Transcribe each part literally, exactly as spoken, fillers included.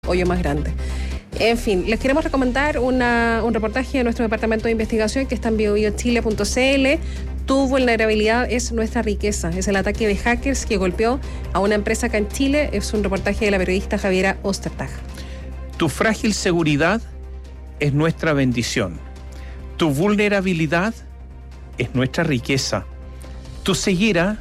hoyo más grande. En fin, les queremos recomendar una, un reportaje de nuestro departamento de investigación que está en bio bio chile punto c l. Tu vulnerabilidad es nuestra riqueza. Es el ataque de hackers que golpeó a una empresa acá en Chile. Es un reportaje de la periodista Javiera Ostertag. Tu frágil seguridad es nuestra bendición. Tu vulnerabilidad es nuestra riqueza. Tu ceguera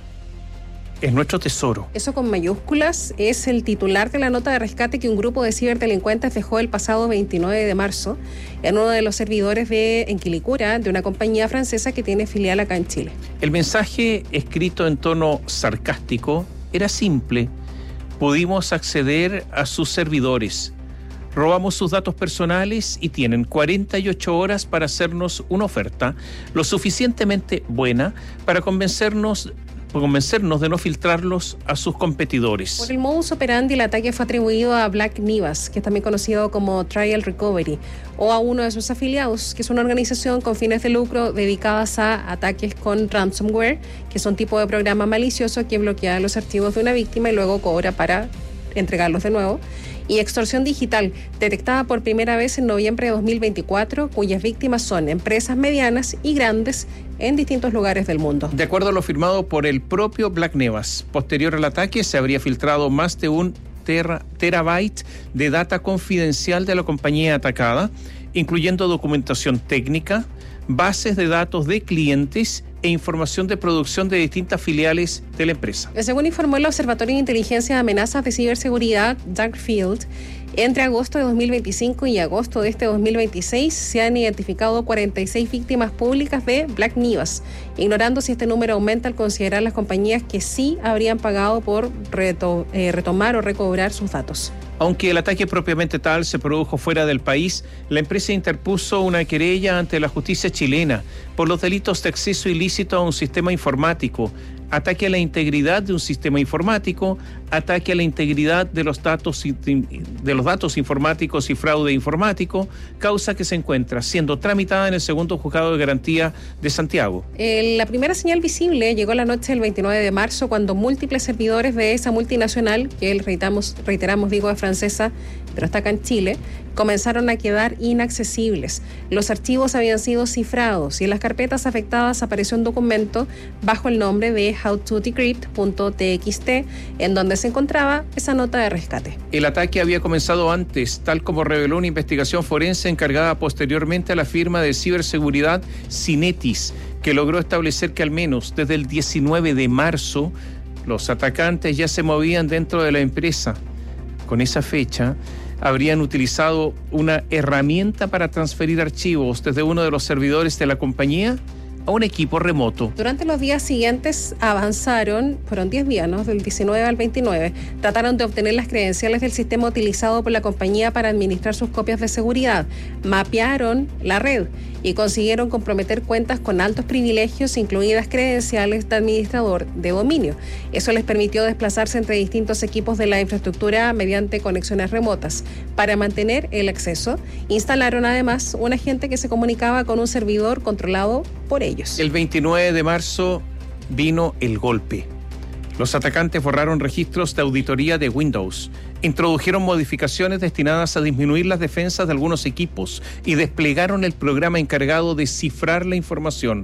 es nuestro tesoro. Eso con mayúsculas es el titular de la nota de rescate que un grupo de ciberdelincuentes dejó el pasado veintinueve de marzo en uno de los servidores de en Quilicura de una compañía francesa que tiene filial acá en Chile. El mensaje, escrito en tono sarcástico, era simple. Pudimos acceder a sus servidores. Robamos sus datos personales y tienen cuarenta y ocho horas para hacernos una oferta lo suficientemente buena para convencernos convencernos de no filtrarlos a sus competidores. Por el modus operandi, el ataque fue atribuido a Black Nivas, que es también conocido como Trial Recovery, o a uno de sus afiliados, que es una organización con fines de lucro dedicadas a ataques con ransomware, que es un tipo de programa malicioso que bloquea los archivos de una víctima y luego cobra para entregarlos de nuevo. Y extorsión digital, detectada por primera vez en noviembre de dos mil veinticuatro, cuyas víctimas son empresas medianas y grandes en distintos lugares del mundo. De acuerdo a lo firmado por el propio Black Nivas, posterior al ataque se habría filtrado más de un tera, terabyte de data confidencial de la compañía atacada, incluyendo documentación técnica, bases de datos de clientes e información de producción de distintas filiales de la empresa. Según informó el Observatorio de Inteligencia de Amenazas de Ciberseguridad, Darkfield, entre agosto de dos mil veinticinco y agosto de este dos mil veintiséis se han identificado cuarenta y seis víctimas públicas de Black Nivas, ignorando si este número aumenta al considerar las compañías que sí habrían pagado por reto, eh, retomar o recobrar sus datos. Aunque el ataque propiamente tal se produjo fuera del país, la empresa interpuso una querella ante la justicia chilena por los delitos de acceso ilícito a un sistema informático, ataque a la integridad de un sistema informático, ataque a la integridad de los datos de los datos informáticos y fraude informático, causa que se encuentra siendo tramitada en el segundo juzgado de garantía de Santiago. Eh, la primera señal visible llegó la noche del veintinueve de marzo cuando múltiples servidores de esa multinacional, que reiteramos, reiteramos digo es francesa, pero está acá en Chile, comenzaron a quedar inaccesibles. Los archivos habían sido cifrados y en las carpetas afectadas apareció un documento bajo el nombre de how to decrypt punto t x t, en donde se encontraba esa nota de rescate. El ataque había comenzado antes, tal como reveló una investigación forense encargada posteriormente a la firma de ciberseguridad Cinetis, que logró establecer que al menos desde el diecinueve de marzo los atacantes ya se movían dentro de la empresa. Con esa fecha, habrían utilizado una herramienta para transferir archivos desde uno de los servidores de la compañía a un equipo remoto. Durante los días siguientes avanzaron, fueron diez días, ¿no? Del diecinueve al veintinueve, trataron de obtener las credenciales del sistema utilizado por la compañía para administrar sus copias de seguridad, mapearon la red y consiguieron comprometer cuentas con altos privilegios, incluidas credenciales de administrador de dominio. Eso les permitió desplazarse entre distintos equipos de la infraestructura mediante conexiones remotas. Para mantener el acceso, instalaron además un agente que se comunicaba con un servidor controlado por ellos. El veintinueve de marzo vino el golpe. Los atacantes borraron registros de auditoría de Windows, introdujeron modificaciones destinadas a disminuir las defensas de algunos equipos y desplegaron el programa encargado de cifrar la información.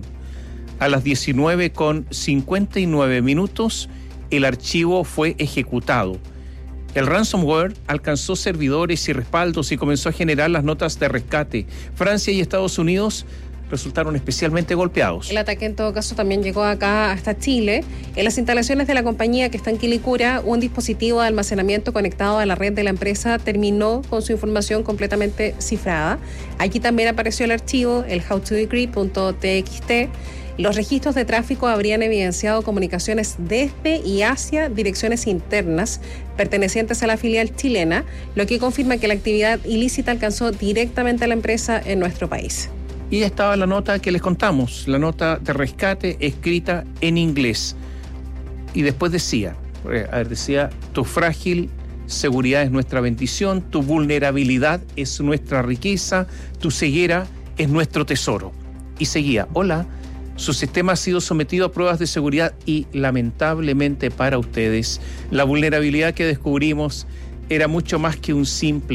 A las diecinueve con cincuenta y nueve minutos, el archivo fue ejecutado. El ransomware alcanzó servidores y respaldos y comenzó a generar las notas de rescate. Francia y Estados Unidos resultaron especialmente golpeados. El ataque en todo caso también llegó acá hasta Chile. En las instalaciones de la compañía que está en Quilicura, un dispositivo de almacenamiento conectado a la red de la empresa terminó con su información completamente cifrada. Aquí también apareció el archivo, el how to decrypt punto t x t. Los registros de tráfico habrían evidenciado comunicaciones desde y hacia direcciones internas pertenecientes a la filial chilena, lo que confirma que la actividad ilícita alcanzó directamente a la empresa en nuestro país. Y estaba la nota que les contamos, la nota de rescate escrita en inglés. Y después decía, a ver, decía, tu frágil seguridad es nuestra bendición, tu vulnerabilidad es nuestra riqueza, tu ceguera es nuestro tesoro. Y seguía, hola, su sistema ha sido sometido a pruebas de seguridad y lamentablemente para ustedes, la vulnerabilidad que descubrimos era mucho más que un simple